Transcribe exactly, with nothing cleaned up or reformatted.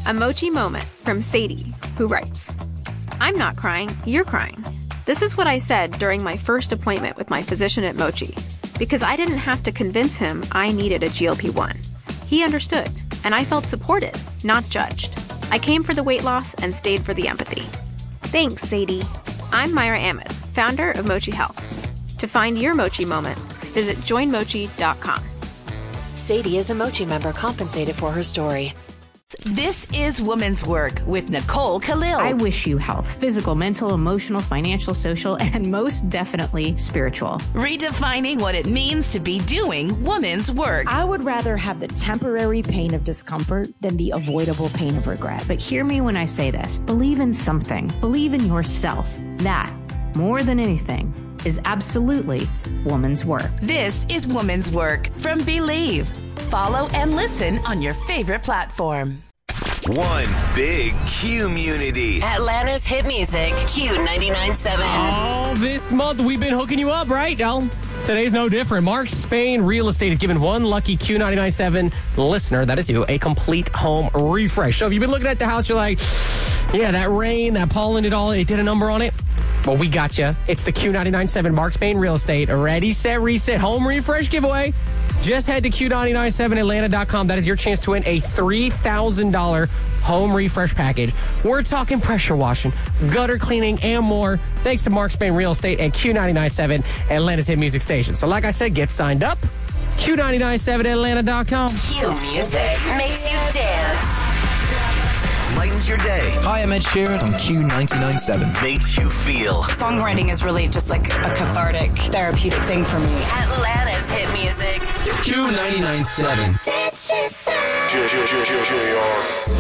A Mochi Moment from Sadie, who writes, I'm not crying, you're crying. This is what I said during my first appointment with my physician at Mochi, because I didn't have to convince him I needed a G L P one. He understood, and I felt supported, not judged. I came for the weight loss and stayed for the empathy. Thanks, Sadie. I'm Myra Ahmed, founder of Mochi Health. To find your Mochi Moment, visit join mochi dot com. Sadie is a Mochi member compensated for her story. This is Woman's Work with Nicole Khalil. I wish you health, physical, mental, emotional, financial, social, and most definitely spiritual. Redefining what it means to be doing woman's work. I would rather have the temporary pain of discomfort than the avoidable pain of regret. But hear me when I say this. Believe in something. Believe in yourself. That, more than anything, is absolutely woman's work. This is Woman's Work from Believe. Follow and listen on your favorite platform. One big Q-munity. Atlanta's hit music, Q ninety-nine point seven. Oh, this month we've been hooking you up, right? Well, today's no different. Mark Spain Real Estate has given one lucky Q ninety-nine point seven listener, that is you, a complete home refresh. So if you've been looking at the house, you're like, yeah, that rain, that pollen, it all, it did a number on it. Well, we got you. It's the Q ninety-nine point seven Mark Spain Real Estate. Ready, set, reset, home refresh giveaway. Just head to Q nine nine seven Atlanta dot com. That is your chance to win a three thousand dollars home refresh package. We're talking pressure washing, gutter cleaning, and more. Thanks to Mark Spain Real Estate and Q nine nine seven Atlanta's hit music station. So like I said, get signed up. Q nine nine seven Atlanta dot com. Q music makes you dance. Lightens your day. Hi, I'm Ed Sheeran on Q ninety-nine point seven. Makes you feel. Songwriting is really just like a cathartic, therapeutic thing for me. Atlanta's hit music. Q ninety-nine point seven. Did she say?